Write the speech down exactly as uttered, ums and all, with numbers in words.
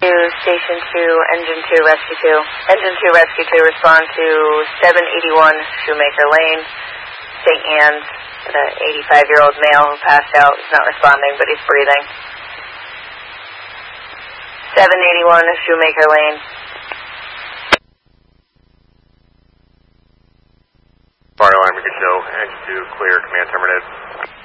To Station two, Engine two, Rescue two. Engine two, Rescue two, respond to seven eighty-one Shoemaker Lane, Saint Anne's. The eighty-five-year-old male who passed out. He's not responding, but he's breathing. seven eighty-one Shoemaker Lane. Fire alarm, we can show. Engine two, clear, command terminated.